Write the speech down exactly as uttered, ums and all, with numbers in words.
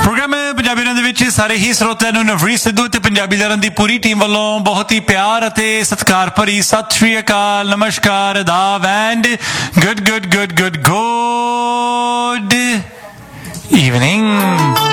Programme Punjabi ਲਹਿਰਾਂ ਦੇ ਵਿੱਚ ਸਾਰੇ ਹੀ ਸਰੋਤਿਆਂ ਨੂੰ ਨਵਰੀਤ ਸਿੱਧੂ ਅਤੇ ਪੰਜਾਬੀ ਲਹਿਰਾਂ ਦੀ ਪੂਰੀ ਟੀਮ ਵੱਲੋਂ ਬਹੁਤ ਹੀ ਪਿਆਰ ਅਤੇ ਸਤਿਕਾਰ ਭਰੀ ਸਤਿ ਸ਼੍ਰੀ ਅਕਾਲ, ਨਮਸਕਾਰ, ਅਦਾਬ and good good good good good evening.